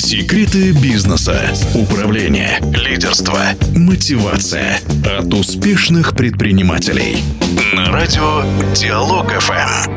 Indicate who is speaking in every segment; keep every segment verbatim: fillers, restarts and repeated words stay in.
Speaker 1: Секреты бизнеса, управления, лидерства, мотивация от успешных предпринимателей. На радио Диалог эф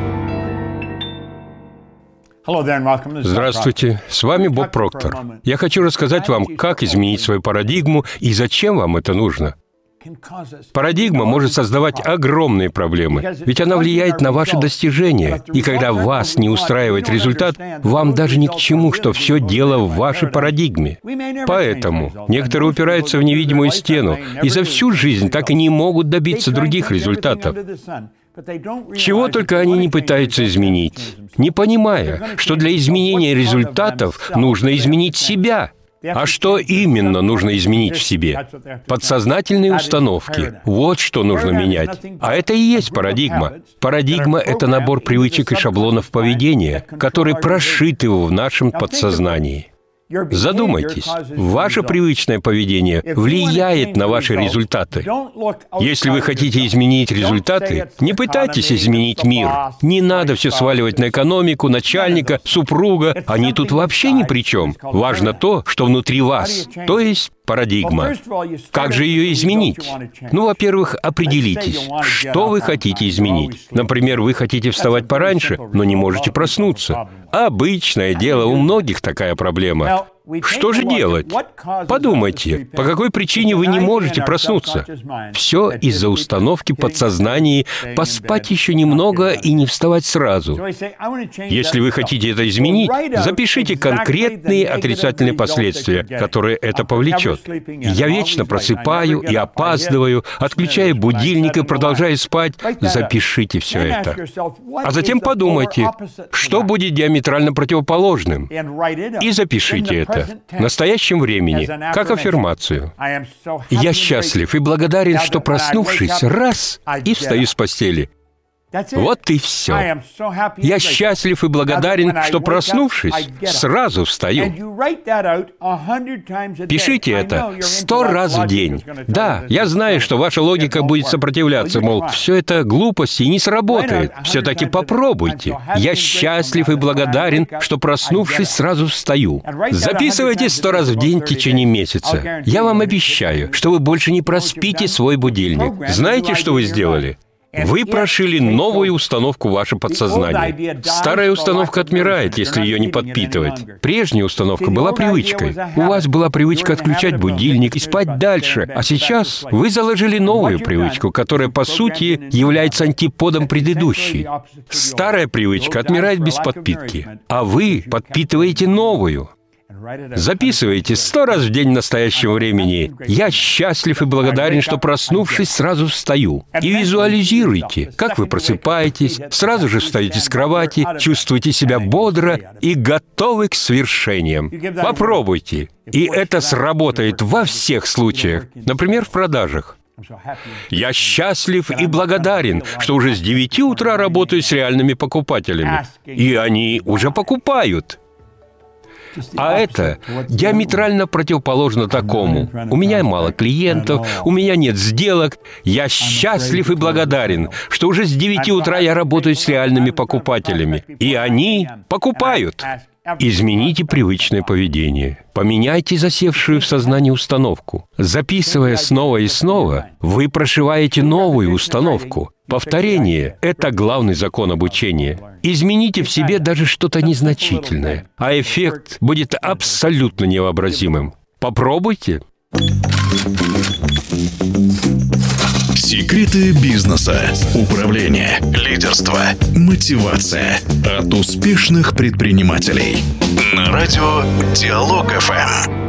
Speaker 1: эм.
Speaker 2: Здравствуйте, с вами Боб Проктор. Я хочу рассказать вам, как изменить свою парадигму и зачем вам это нужно. Парадигма может создавать огромные проблемы, ведь она влияет на ваши достижения. И когда вас не устраивает результат, вам даже ни к чему, что все дело в вашей парадигме. Поэтому некоторые упираются в невидимую стену и за всю жизнь так и не могут добиться других результатов. Чего только они не пытаются изменить, не понимая, что для изменения результатов нужно изменить себя. А что именно нужно изменить в себе? Подсознательные установки. Вот что нужно менять. А это и есть парадигма. Парадигма — это набор привычек и шаблонов поведения, которые прошиты в нашем подсознании. Задумайтесь, ваше привычное поведение влияет на ваши результаты. Если вы хотите изменить результаты, не пытайтесь изменить мир. Не надо все сваливать на экономику, начальника, супруга. Они тут вообще ни при чем. Важно то, что внутри вас, то есть парадигма. Как же ее изменить? Ну, во-первых, определитесь, что вы хотите изменить. Например, вы хотите вставать пораньше, но не можете проснуться. Обычное дело, у многих такая проблема. Что же делать? Подумайте, по какой причине вы не можете проснуться? Все из-за установки подсознания поспать еще немного и не вставать сразу. Если вы хотите это изменить, запишите конкретные отрицательные последствия, которые это повлечет. Я вечно просыпаю и опаздываю, отключаю будильник и продолжаю спать. Запишите все это. А затем подумайте, что будет диаметрально противоположным. И запишите это. В настоящем времени, как аффирмацию. Я счастлив и благодарен, что, проснувшись, раз, и встаю с постели. Вот и все. Я счастлив и благодарен, что, проснувшись, сразу встаю. Пишите это сто раз в день. Да, я знаю, что ваша логика будет сопротивляться, мол, все это глупости и не сработает. Все-таки попробуйте. Я счастлив и благодарен, что, проснувшись, сразу встаю. Записывайте сто раз в день в течение месяца. Я вам обещаю, что вы больше не проспите свой будильник. Знаете, что вы сделали? Вы прошили новую установку в ваше подсознание. Старая установка отмирает, если ее не подпитывать. Прежняя установка была привычкой. У вас была привычка отключать будильник и спать дальше. А сейчас вы заложили новую привычку, которая, по сути, является антиподом предыдущей. Старая привычка отмирает без подпитки, а вы подпитываете новую. Записывайте сто раз в день в настоящем времени. Я счастлив и благодарен, что, проснувшись, сразу встаю. И визуализируйте, как вы просыпаетесь, сразу же встаете с кровати, чувствуете себя бодро и готовы к свершениям. Попробуйте. И это сработает во всех случаях. Например, в продажах. Я счастлив и благодарен, что уже с девяти утра работаю с реальными покупателями. И они уже покупают. А это диаметрально противоположно такому. У меня мало клиентов, у меня нет сделок. Я счастлив и благодарен, что уже с девяти утра я работаю с реальными покупателями. И они покупают. Измените привычное поведение. Поменяйте засевшую в сознании установку. Записывая снова и снова, вы прошиваете новую установку. Повторение — это главный закон обучения. Измените в себе даже что-то незначительное, а эффект будет абсолютно невообразимым. Попробуйте.
Speaker 1: Секреты бизнеса, управления, лидерства, мотивация от успешных предпринимателей. На радио Диалог эф эм.